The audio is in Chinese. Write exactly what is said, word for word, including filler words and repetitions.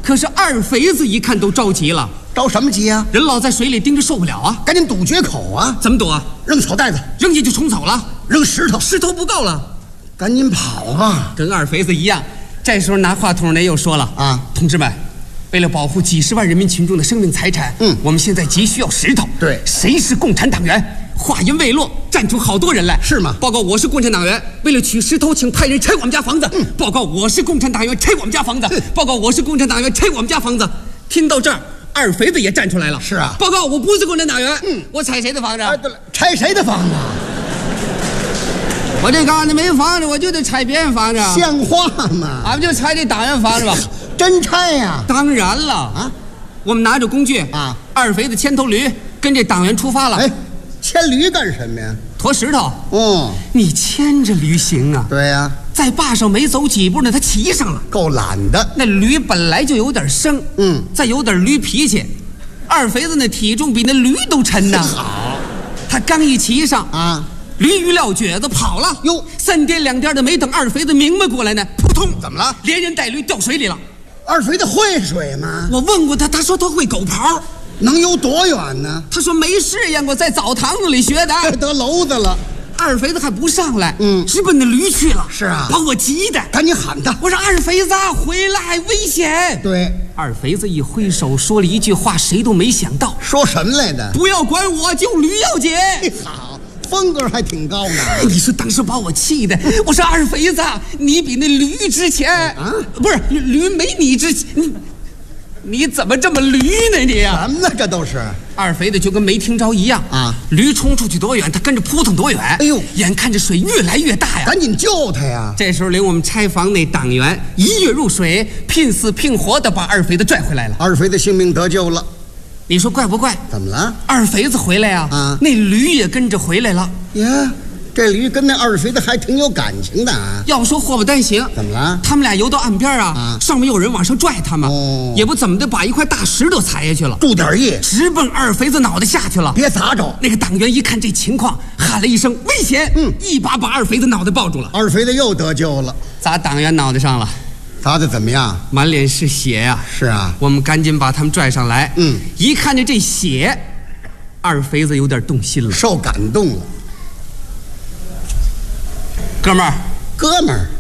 可是二肥子一看都着急了。 着什么急啊？ 人老在水里盯着受不了啊！ 赶紧堵决口啊！ 怎么堵啊？ 扔草袋子， 扔下就冲走了。 扔石头， 石头不够了， 赶紧跑吧！ 跟二肥子一样。这时候拿话筒的又说了啊，同志们，为了保护几十万人民群众的生命财产，嗯，我们现在急需要石头。 对， 谁是共产党员？话音未落，站出好多人来。 是吗？ 报告，我是共产党员，为了取石头，请派人拆我们家房子。嗯，报告，我是共产党员，拆我们家房子。嗯，报告，我是共产党员，拆我们家房子。听到这儿，二肥子也站出来了。 是啊， 报告，我不是共产党员。嗯，我拆谁的房子？ 哎，对了，拆谁的房子？ 我这嘎子没房子，我就得拆别人房子。 像话吗？ 俺们就拆这党员房子吧。 真拆呀？ 当然了啊！我们拿着工具啊，二肥子牵头驴跟这党员出发了。 哎，牵驴干什么呀？ 驮石头。 哦， 你牵着驴行啊？ 对呀。 在坝上没走几步呢，他骑上了。 够懒的。 那驴本来就有点生，嗯，再有点驴脾气。二肥子那体重比那驴都沉呐。 好， 他刚一骑上啊。驴鱼撂蹶子跑了哟，三颠两颠的，没等二肥子明白过来呢，扑通， 怎么了？ 连人带驴掉水里了。 二肥子会水吗？ 我问过他，他说他会狗刨， 能游多远呢？ 他说没试验过，在澡堂子里学的。 得娄子了， 二肥子还不上来，嗯，直奔那驴去了。 是啊， 把我急的， 赶紧喊他。 我说二肥子回来，危险！ 对， 二肥子一挥手，说了一句话，谁都没想到。 说什么来的？ 不要管我，救驴要紧。 好。风格还挺高呢， 你说当时把我气的，我说二肥子，你比那驴值钱啊？不是驴没你值钱，你你怎么这么驴呢你呀？ 什么呢？这都是二肥子就跟没听着一样啊！驴冲出去多远，他跟着扑腾多远。哎呦，眼看着水越来越大呀， 赶紧救他呀！ 这时候领我们拆房那党员一跃入水，拼死拼活的把二肥子拽回来了。 二肥子性命得救了。 你说怪不怪？ 怎么了？ 二肥子回来呀、啊，啊，那驴也跟着回来了。 呀，这驴跟那二肥子还挺有感情的啊。 要说祸不单行， 怎么了？ 他们俩游到岸边啊，啊上面有人往上拽他们，哦，也不怎么的把一块大石头踩下去了， 注点意， 直奔二肥子脑袋下去了。 别砸着！ 那个党员一看这情况，喊了一声危险，嗯，一把把二肥子脑袋抱住了。 二肥子又得救了， 砸党员脑袋上了。 砸的怎么样？ 满脸是血呀！ 是啊， 我们赶紧把他们拽上来。嗯，一看见这血，二肥子有点动心了， 受感动了。 哥们儿， 哥们儿，